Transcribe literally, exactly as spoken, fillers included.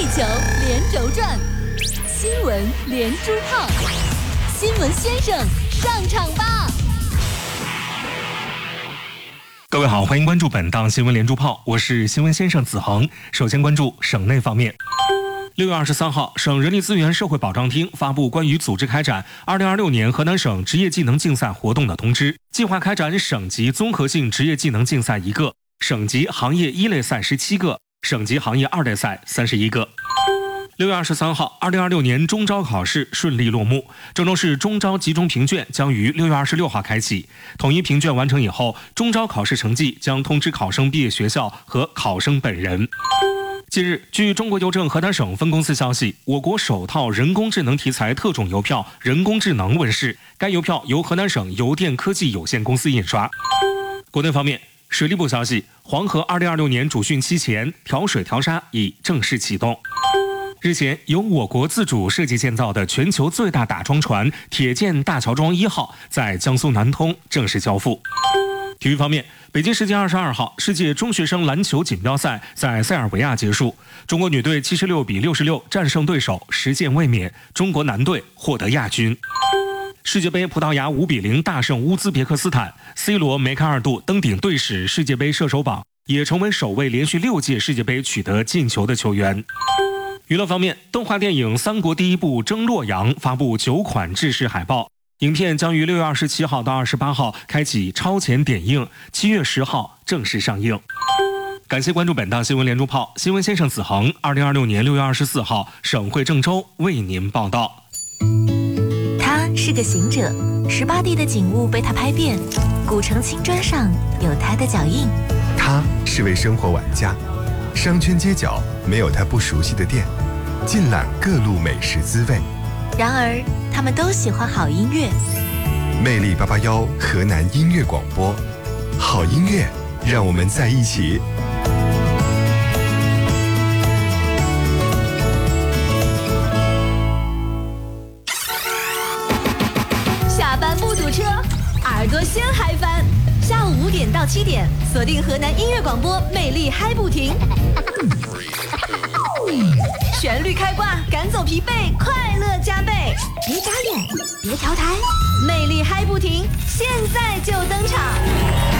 球连轴转，新闻连珠炮，新闻先生上场吧！ 各位好，欢迎关注本档新闻连珠炮，我是新闻先生子恒。首先关注省内方面。六月二十三号，省人力资源社会保障厅发布关于组织开展二零二六年河南省职业技能竞赛活动的通知，计划开展省级综合性职业技能竞赛一个，省级行业一类赛十七个，省级行业二类赛三十一个。六月二十三号，二零二六年中招考试顺利落幕。郑州市中招集中评卷将于六月二十六号开启。统一评卷完成以后，中招考试成绩将通知考生毕业学校和考生本人。近日，据中国邮政河南省分公司消息，我国首套人工智能题材特种邮票“人工智能”问世。该邮票由河南省邮电科技有限公司印刷。国内方面，水利部消息，黄河二零二六年主汛期前调水调沙已正式启动。日前，由我国自主设计建造的全球最大打桩船铁建大桥桩一号在江苏南通正式交付。体育方面，北京时间二十二号，世界中学生篮球锦标赛在塞尔维亚结束，中国女队七十六比六十六战胜对手，十剑卫冕，中国男队获得亚军。世界杯，葡萄牙五比零大胜乌兹别克斯坦 ，C 罗、梅开二度登顶队史世界杯射手榜，也成为首位连续六届世界杯取得进球的球员。娱乐方面，动画电影《三国第一部征洛阳》发布九款制式海报，影片将于六月二十七号到二十八号开启超前点映，七月十号正式上映。感谢关注本档新闻连珠炮，新闻先生子恒，二零二六年六月二十四号，省会郑州为您报道。 他是个行者，十八地的景物被他拍遍，古城青砖上有他的脚印。 他是位生活玩家，商圈街角没有他不熟悉的店，尽览各路美食滋味。 然而他们都喜欢好音乐。 魅力八八幺河南音乐广播，好音乐让我们在一起。 下班不堵车，耳朵先嗨翻。下午五点到七点，锁定河南音乐广播，魅力嗨不停。旋律开挂，赶走疲惫，快乐加倍。别眨眼，别调台，魅力嗨不停，现在就登场。